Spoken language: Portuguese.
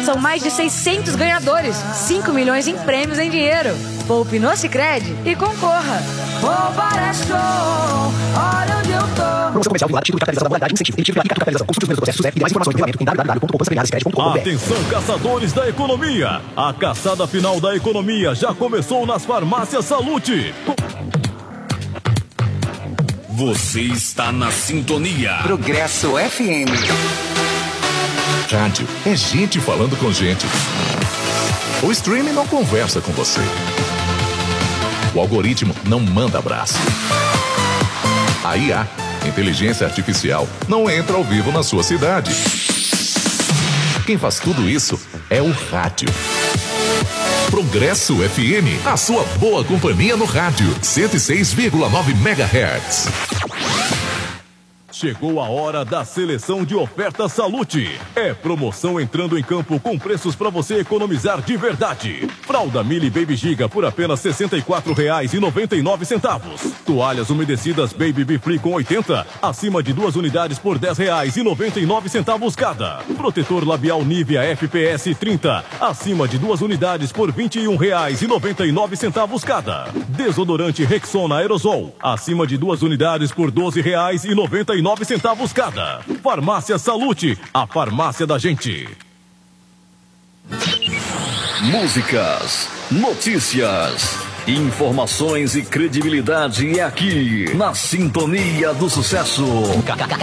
São mais de 600 ganhadores, 5 milhões em prêmios em dinheiro. Poupe no Sicredi e concorra. Poupa é show, olha onde eu tô. Promoção comercial vinculada, título de capitalização da modalidade, incentivo. Emitido pela capitalização. Consulte os primeiros processos e mais informações em www.poupança-sicredi.com.br. Atenção, caçadores da economia. A caçada final da economia já começou nas farmácias Salute. Você está na sintonia. Progresso FM. Rádio é gente falando com gente. O streaming não conversa com você. O algoritmo não manda abraço. A IA, inteligência artificial, não entra ao vivo na sua cidade. Quem faz tudo isso é o rádio. Progresso FM, a sua boa companhia no rádio, 106,9 MHz. Chegou a hora da seleção de ofertas Salute. É promoção entrando em campo com preços para você economizar de verdade. Fralda Mili Baby Giga por apenas R$ 64,99. Toalhas umedecidas Baby Be Free com 80, acima de 2 unidades por R$ 10,99 cada. Protetor labial Nivea FPS 30, acima de 2 unidades por R$ 21,99 cada. Desodorante Rexona Aerosol, acima de 2 unidades por R$ 12,99 cada. Farmácia Salute, a farmácia da gente. Músicas, notícias, informações e credibilidade é aqui, na Sintonia do Sucesso.